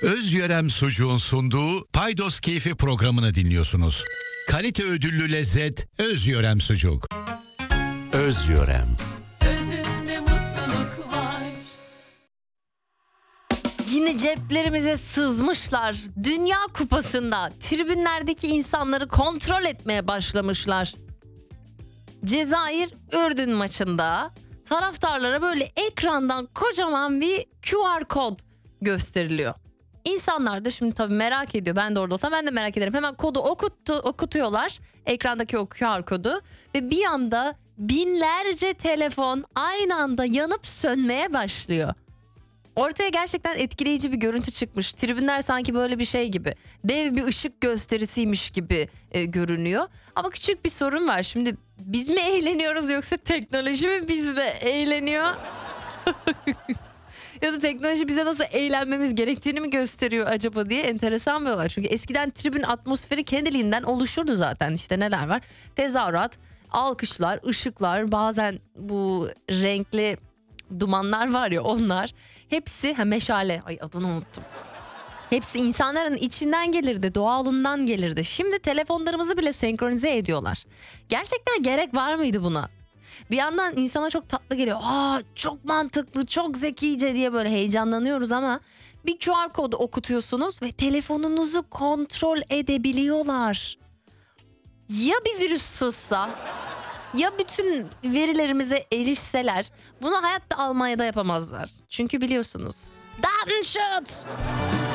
Özyörem Sucuğun sunduğu Paydos Keyfi programını dinliyorsunuz. Kalite ödüllü lezzet Özyörem Sucuk. Özyörem. Özünde mutluluk var. Yine ceplerimize sızmışlar. Dünya Kupası'nda tribünlerdeki insanları kontrol etmeye başlamışlar. Cezayir Ürdün maçında taraftarlara böyle ekrandan kocaman bir QR kod gösteriliyor. İnsanlar da şimdi tabii merak ediyor. Ben de orada olsam ben de merak ederim. Hemen kodu okutuyorlar. Ekrandaki o QR kodu. Ve bir anda binlerce telefon aynı anda yanıp sönmeye başlıyor. Ortaya gerçekten etkileyici bir görüntü çıkmış. Tribünler sanki böyle bir şey gibi. Dev bir ışık gösterisiymiş gibi görünüyor. Ama küçük bir sorun var. Şimdi biz mi eğleniyoruz yoksa teknoloji mi bizde eğleniyor? Ya da teknoloji bize nasıl eğlenmemiz gerektiğini mi gösteriyor acaba diye enteresan bir olay. Çünkü eskiden tribün atmosferi kendiliğinden oluşurdu zaten. İşte neler var? Tezahürat, alkışlar, ışıklar, bazen bu renkli dumanlar var ya onlar. Hepsi meşale. Ay adını unuttum. Hepsi insanların içinden gelirdi, doğalından gelirdi. Şimdi telefonlarımızı bile senkronize ediyorlar. Gerçekten gerek var mıydı buna? Bir yandan insana çok tatlı geliyor. Çok mantıklı, çok zekice diye böyle heyecanlanıyoruz ama bir QR kodu okutuyorsunuz ve telefonunuzu kontrol edebiliyorlar. Ya bir virüs sızsa, ya bütün verilerimize erişseler, bunu hayatta Almanya'da yapamazlar. Çünkü biliyorsunuz. Datenschutz!